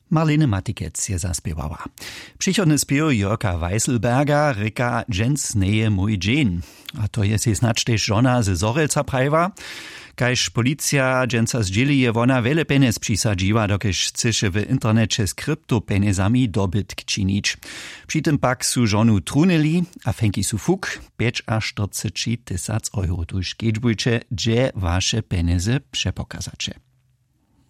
Marlene Matikec je zaspěwała. Přichodny spěw Jörka Weisselberga ryka Dżens neje mój dzień. A to je si snad tež žona ze Zorelca prajwa. Kaž policja Dżensa zdźěli je wona wiele penez přisadžiła, dokež chceše w internecie z kryptopenezami dobytk činić. Při tym pak su žonu trunili, a fenki su fuk, 45 000 € tuž kedźbujče, dže waše peneze přepokazače.